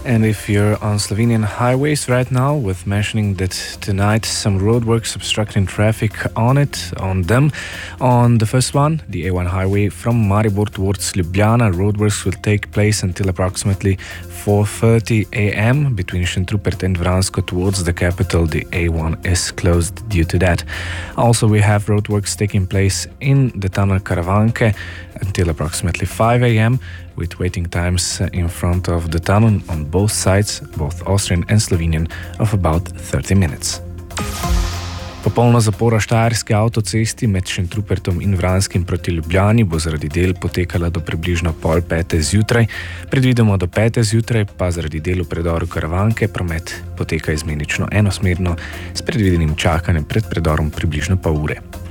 And if you're on Slovenian highways right now, with mentioning that tonight some roadworks obstructing traffic on them. On the first one, the A1 highway from Maribor towards Ljubljana, roadworks will take place until approximately 4:30 a.m. between Šentrupert and Vransko towards the capital. The A1 is closed due to that. Also, we have roadworks taking place in the tunnel Karavanke until approximately 5 a.m. with waiting times in front of the tunnel on both sides, both Austrian and Slovenian, of about 30 minutes. Popolna zapora Štajerske avtocesti med Šentrupertom in Vranskim proti Ljubljani bo zaradi del potekala do približno 4:30 zjutraj. Predvidoma do 5:00 zjutraj pa zaradi del v predoru Karavanke promet poteka izmenično enosmerno s predvidenim čakanjem pred predorom približno pol ure.